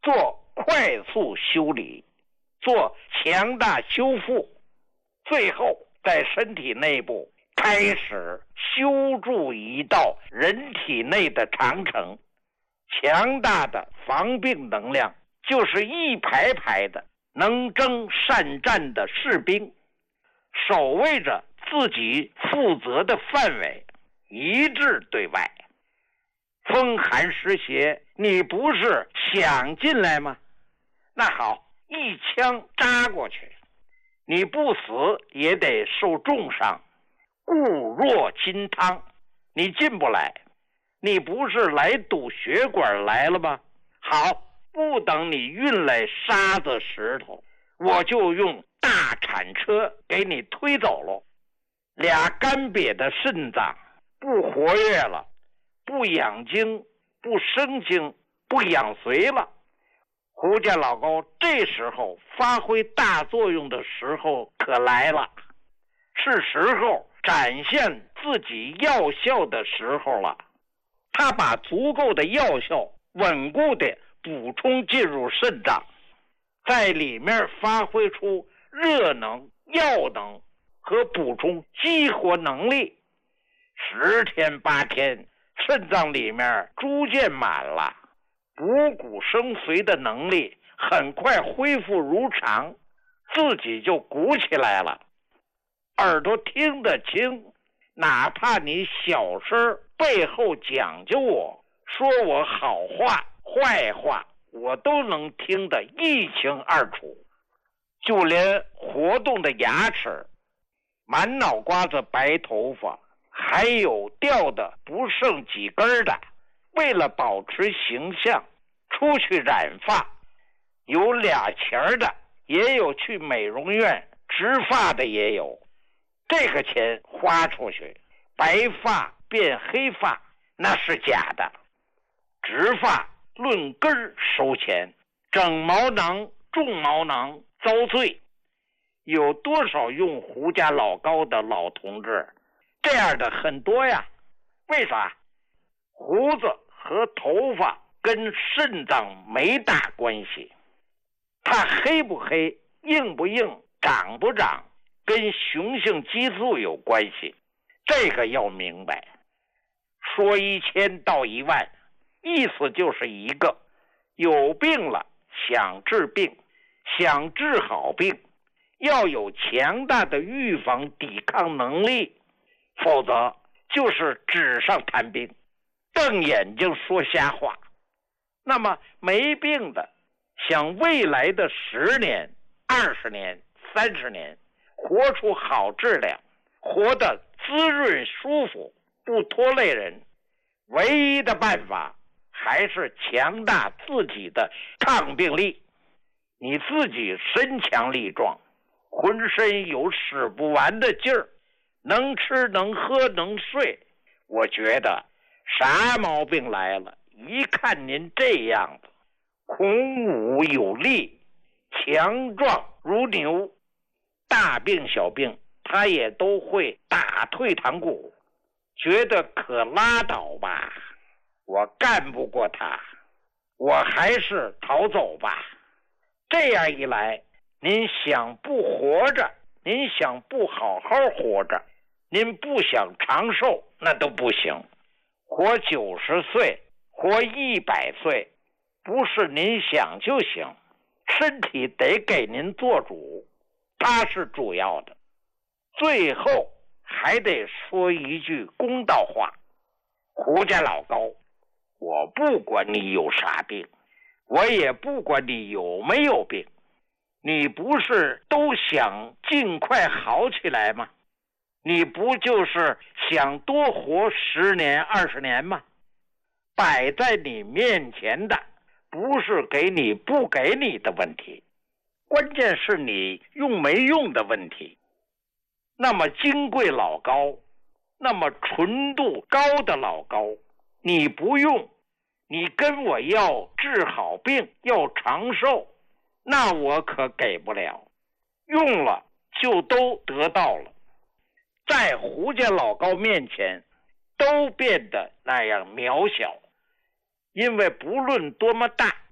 做快速修理，做强大修复，最后在身体内部开始修筑一道人体内的长城。强大的防病能量就是一排排的能征善战的士兵，守卫着自己负责的范围，一致对外。风寒湿邪，你不是想进来吗？那好，一枪扎过去，你不死也得受重伤，固若金汤，你进不来。你不是来堵血管来了吗？好，不等你运来沙子石头，我就用大铲车给你推走了。俩干瘪的肾脏不活跃了，不养精，不生精，不养髓了。胡家老高这时候发挥大作用的时候可来了，是时候展现自己药效的时候了。他把足够的药效稳固地补充进入肾脏，在里面发挥出热能、药能和补充激活能力。10天8天，肾脏里面逐渐满了，补骨生髓的能力很快恢复如常，自己就鼓起来了。耳朵听得清，哪怕你小声背后讲究我，说我好话坏话，我都能听得一清二楚。就连活动的牙齿，满脑瓜子白头发，还有掉的不剩几根的，为了保持形象出去染发，有2钱的，也有去美容院植发的也有。这个钱花出去，白发变黑发，那是假的。植发论根收钱，整毛囊种毛囊遭罪。有多少用胡家老高的老同志？这样的很多呀。为啥？胡子和头发跟肾脏没大关系，它黑不黑，硬不硬，长不长，跟雄性激素有关系。这个要明白。说1000道10000，意思就是一个，有病了想治病，想治好病，要有强大的预防抵抗能力，否则就是纸上谈兵，瞪眼睛说瞎话。那么没病的想未来的10年、20年、30年活出好质量，活得滋润舒服，不拖累人，唯一的办法还是强大自己的抗病力。你自己身强力壮，浑身有使不完的劲儿，能吃能喝能睡，我觉得啥毛病来了，一看您这样子，孔武有力，强壮如牛，大病小病他也都会打退堂鼓，觉得可拉倒吧，我干不过他，我还是逃走吧。这样一来，您想不活着，您想不好好活着，您不想长寿，那都不行。活90岁，活100岁，不是您想就行，身体得给您做主，它是主要的。最后还得说一句公道话，胡家老高，我不管你有啥病，我也不管你有没有病，你不是都想尽快好起来吗？你不就是想多活10年20年吗？摆在你面前的不是给你不给你的问题，关键是你用没用的问题。那么金贵老高，那么纯度高的老高，你不用，你跟我要治好病，要长寿，那我可给不了。用了就都得到了，在胡家老高面前都变得那样渺小。因为不论多么大，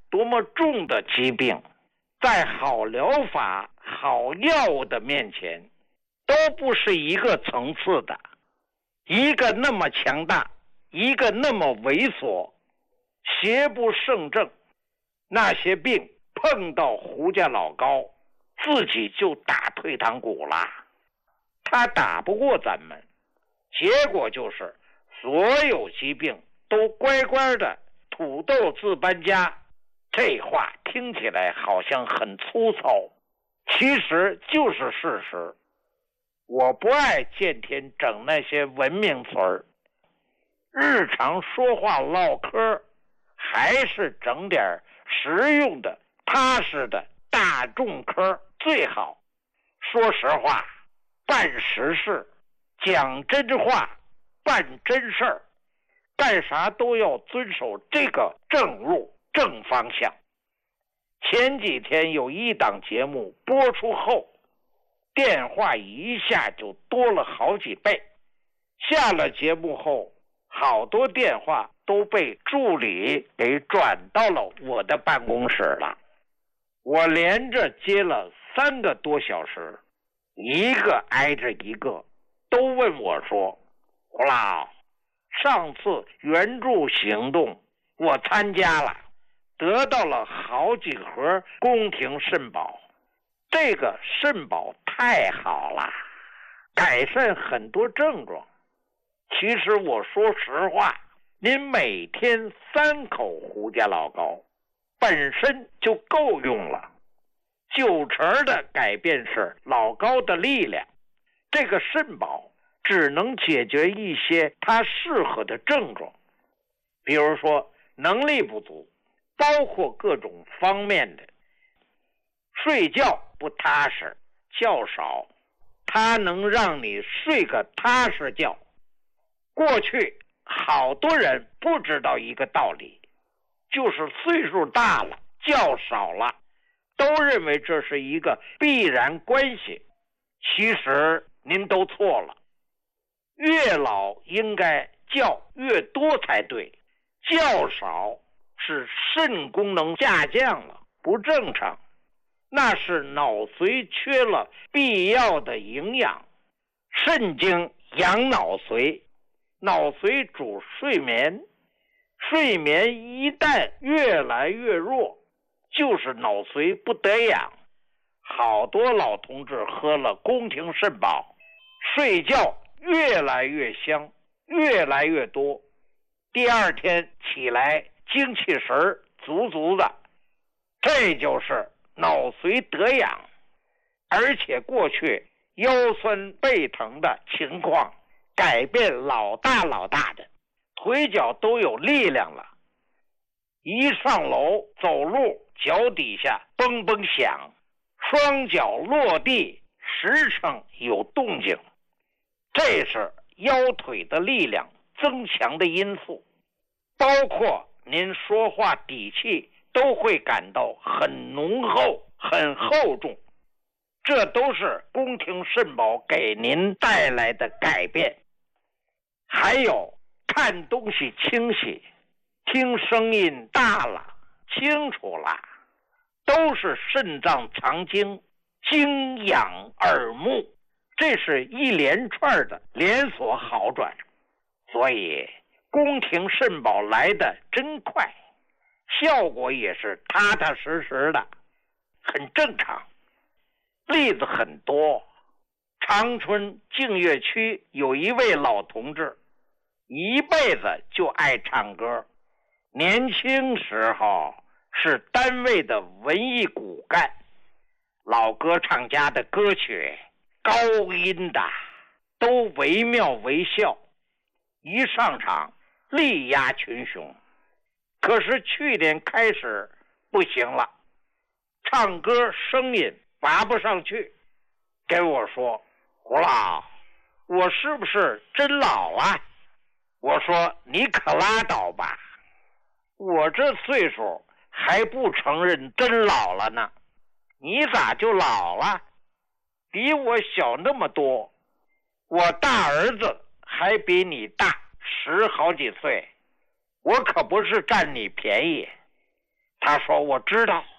多么重的疾病，在好疗法、好药物的面前，都不是一个层次的。一个那么强大，一个那么猥琐，邪不胜正。那些病碰到胡家老高，自己就打退堂鼓了。他打不过咱们，结果就是所有疾病都乖乖的土豆自搬家。这话听起来好像很粗糙，其实就是事实。我不爱见天整那些文明词儿，日常说话唠嗑还是整点实用的、踏实的大众嗑最好。说实话，办实事，讲真话，办真事儿，干啥都要遵守这个正路、正方向。前几天有一档节目播出后，电话一下就多了好几倍。下了节目后，好多电话都被助理给转到了我的办公室了。我连着接了3个多小时，一个挨着一个，都问我说：“胡老，上次援助行动我参加了，得到了好几盒宫廷肾宝，这个肾宝太好了，改善很多症状。其实我说实话，您每天3口胡家老高本身就够用了，90%的改变是老高的力量，这个肾宝只能解决一些他适合的症状，比如说能力不足，包括各种方面的。睡觉不踏实，觉少，它能让你睡个踏实觉。过去好多人不知道一个道理，就是岁数大了，觉少了，都认为这是一个必然关系。其实您都错了，越老应该觉越多才对，觉少是肾功能下降了，不正常，那是脑髓缺了必要的营养。肾经养脑髓，脑髓主睡眠，睡眠一旦越来越弱，就是脑髓不得养。好多老同志喝了宫廷肾宝，睡觉越来越香，越来越多，第二天起来精气神足足的，这就是脑髓得养。而且过去腰酸背疼的情况改变老大的，腿脚都有力量了，一上楼走路脚底下嘣嘣响，双脚落地时常有动静，这是腰腿的力量增强的因素。包括您说话底气都会感到很浓厚、很厚重，这都是宫廷肾宝给您带来的改变。还有看东西清晰，听声音大了，清楚了，都是肾脏藏精，精养耳目，这是一连串的连锁好转。所以宫廷肾宝来的真快，效果也是踏踏实实的，很正常。例子很多，长春净月区有一位老同志，一辈子就爱唱歌，年轻时候是单位的文艺骨干，老歌唱家的歌曲高音的都惟妙惟肖，一上场力压群雄。可是去年开始不行了，唱歌声音拔不上去，跟我说：“胡老，我是不是真老啊？”我说：“你可拉倒吧，我这岁数还不承认真老了呢，你咋就老了？比我小那么多，我大儿子还比你大10好几岁，我可不是占你便宜。” 他说我知道。